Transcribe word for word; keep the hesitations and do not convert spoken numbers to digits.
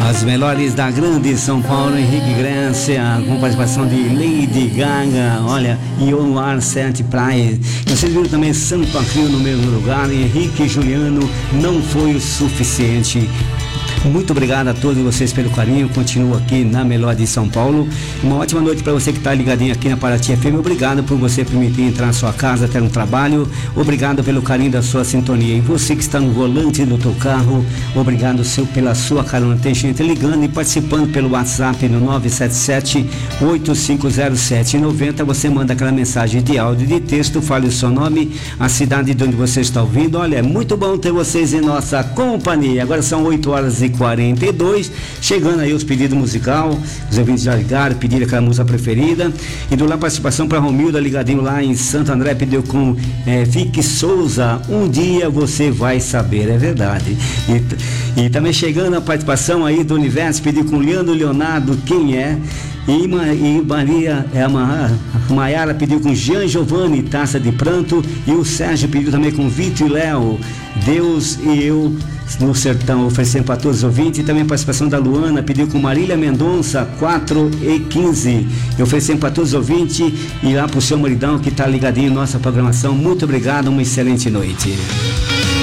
As melhores da grande São Paulo, Henrique Gracia, com participação de Lady Gaga, olha, e o Ar Sete Praias. Vocês viram também Santo Rio no mesmo lugar, Henrique e Juliano, Não Foi o Suficiente. Muito obrigado a todos vocês pelo carinho. Continuo aqui na Melhor de São Paulo. Uma ótima noite para você que está ligadinho aqui na Paraty F M. Obrigado por você permitir entrar na sua casa até no trabalho. Obrigado pelo carinho da sua sintonia. E você que está no volante do teu carro, obrigado seu, pela sua carona. Tem gente ligando e participando pelo WhatsApp no nove sete sete, oito cinco zero sete nove zero. Você manda aquela mensagem de áudio e de texto, fale o seu nome, a cidade de onde você está ouvindo. Olha, é muito bom ter vocês em nossa companhia. Agora são oito horas e quarenta e dois, chegando aí os pedidos musical, os ouvintes já ligaram, pediram aquela música preferida, e do lá participação para Romilda, ligadinho lá em Santo André, pediu com é, Vicky Souza, Um Dia Você Vai Saber, é verdade. E, e também chegando a participação aí do Universo, pediu com Leandro Leonardo, Quem É? E, e Maria, é, a Maiara pediu com Jean Giovanni, Taça de Pranto, e o Sérgio pediu também com Vitor e Léo, Deus e Eu no Sertão, oferecendo para todos os ouvintes. E também a participação da Luana, pediu com Marília Mendonça, quatro e quinze, oferecendo para todos os ouvintes, e lá para o seu maridão que está ligadinho em nossa programação. Muito obrigado, uma excelente noite.